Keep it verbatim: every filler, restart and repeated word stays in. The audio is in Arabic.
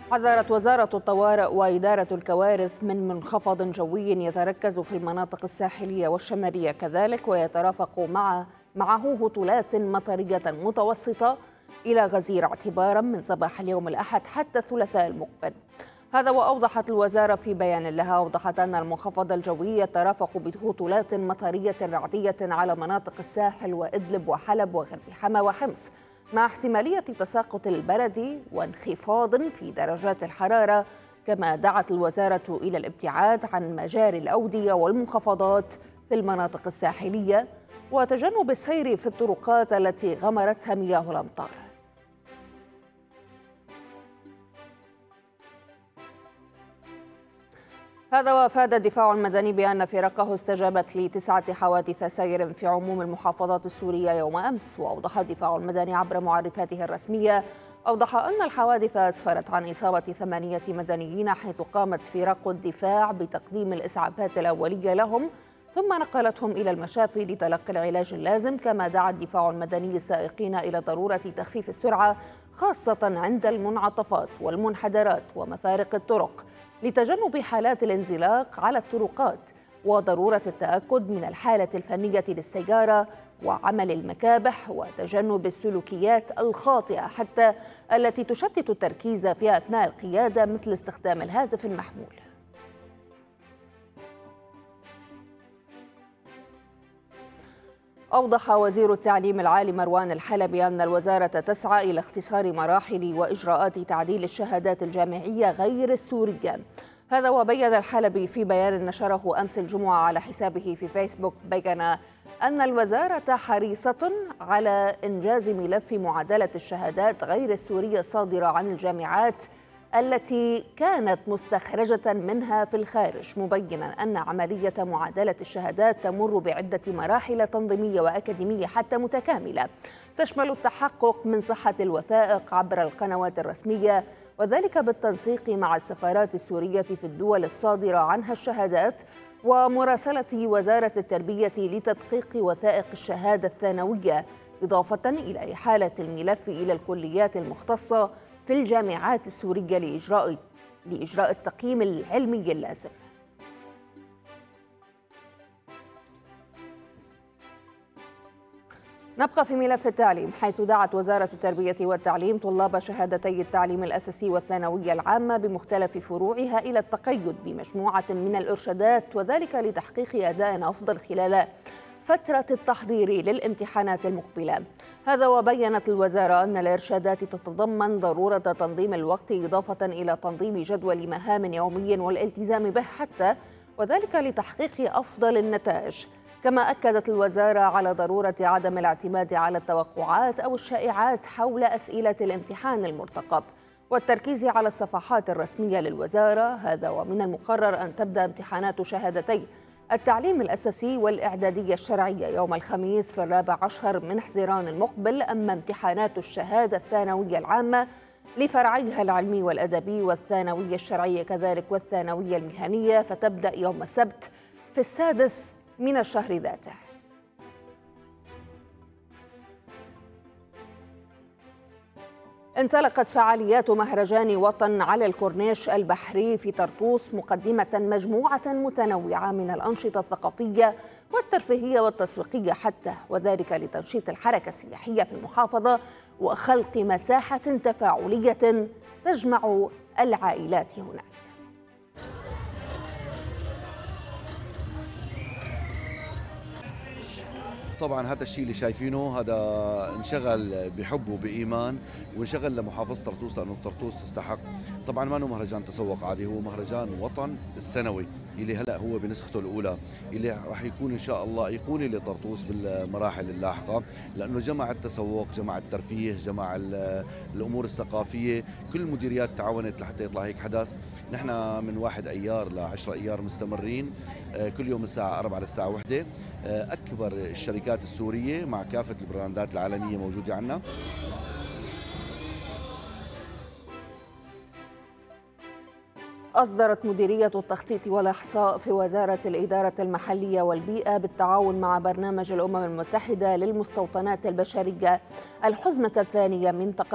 حذرت وزارة الطوارئ وإدارة الكوارث من منخفض جوي يتركز في المناطق الساحلية والشمالية كذلك، ويترافق مع معه هطولات مطرية متوسطة إلى غزير اعتبارا من صباح اليوم الأحد حتى الثلاثاء المقبل. هذا وأوضحت الوزارة في بيان لها، أوضحت أن المنخفض الجوي يترافق بهطولات مطرية رعدية على مناطق الساحل وإدلب وحلب وغرب حما وحمص، مع احتمالية تساقط البرد وانخفاض في درجات الحرارة. كما دعت الوزارة إلى الابتعاد عن مجاري الأودية والمنخفضات في المناطق الساحلية، وتجنب السير في الطرقات التي غمرتها مياه الأمطار. هذا وأفاد الدفاع المدني بأن فرقه استجابت لتسعة حوادث سير في عموم المحافظات السورية يوم أمس. وأوضح الدفاع المدني عبر معرفاته الرسمية، أوضح أن الحوادث أسفرت عن إصابة ثمانية مدنيين، حيث قامت فرق الدفاع بتقديم الإسعافات الأولية لهم ثم نقلتهم إلى المشافي لتلقي العلاج اللازم. كما دعا الدفاع المدني السائقين إلى ضرورة تخفيف السرعة خاصة عند المنعطفات والمنحدرات ومفارق الطرق لتجنب حالات الانزلاق على الطرقات، وضرورة التأكد من الحالة الفنية للسيارة وعمل المكابح وتجنب السلوكيات الخاطئة حتى التي تشتت التركيز فيها أثناء القيادة، مثل استخدام الهاتف المحمول. أوضح وزير التعليم العالي مروان الحلبي أن الوزارة تسعى إلى اختصار مراحل وإجراءات تعديل الشهادات الجامعية غير السورية. هذا وبين الحلبي في بيان نشره أمس الجمعة على حسابه في فيسبوك، بين أن الوزارة حريصة على إنجاز ملف معادلة الشهادات غير السورية الصادرة عن الجامعات التي كانت مستخرجة منها في الخارج، مبينا أن عملية معادلة الشهادات تمر بعدة مراحل تنظيمية وأكاديمية حتى متكاملة، تشمل التحقق من صحة الوثائق عبر القنوات الرسمية، وذلك بالتنسيق مع السفارات السورية في الدول الصادرة عنها الشهادات، ومراسلة وزارة التربية لتدقيق وثائق الشهادة الثانوية، إضافة إلى إحالة الملف إلى الكليات المختصة في الجامعات السورية لإجراء لإجراء التقييم العلمي اللازم. نبقى في ملف التعليم، حيث دعت وزارة التربية والتعليم طلاب شهادتي التعليم الأساسي والثانوية العامة بمختلف فروعها إلى التقيد بمجموعة من الإرشادات، وذلك لتحقيق أداء أفضل خلال فترة التحضير للامتحانات المقبلة. هذا وبينت الوزارة أن الإرشادات تتضمن ضرورة تنظيم الوقت إضافة إلى تنظيم جدول مهام يومي والالتزام به حتى وذلك لتحقيق أفضل النتائج. كما أكدت الوزارة على ضرورة عدم الاعتماد على التوقعات أو الشائعات حول أسئلة الامتحان المرتقب، والتركيز على الصفحات الرسمية للوزارة. هذا ومن المقرر أن تبدأ امتحانات شهادتي التعليم الأساسي والإعدادية الشرعية يوم الخميس في الرابع عشر من حزيران المقبل، أما امتحانات الشهادة الثانوية العامة لفرعيها العلمي والأدبي والثانوية الشرعية كذلك والثانوية المهنية فتبدأ يوم السبت في السادس من الشهر ذاته. انطلقت فعاليات مهرجان وطن على الكورنيش البحري في طرطوس، مقدمة مجموعة متنوعة من الأنشطة الثقافية والترفيهية والتسويقية حتى، وذلك لتنشيط الحركة السياحية في المحافظة وخلق مساحة تفاعلية تجمع العائلات هناك. طبعا هذا الشيء اللي شايفينه هذا انشغل بحب وبإيمان، وانشغل لمحافظة طرطوس لأنه طرطوس تستحق. طبعا ما هو مهرجان تسوق عادي، هو مهرجان وطن السنوي اللي هلا هو بنسخته الأولى، اللي راح يكون إن شاء الله أيقوني لطرطوس بالمراحل اللاحقة، لأنه جمع التسوق، جمع الترفيه، جمع الأمور الثقافية، كل المديريات تعاونت لحتى يطلع هيك حدث. نحن من واحد أيار لعشرة أيار مستمرين، كل يوم الساعة أربعة للساعة واحدة. أكبر الشركات السورية مع كافة البراندات العالمية موجودة عنا. أصدرت مديرية التخطيط والإحصاء في وزارة الإدارة المحلية والبيئة بالتعاون مع برنامج الأمم المتحدة للمستوطنات البشرية الحزمة الثانية من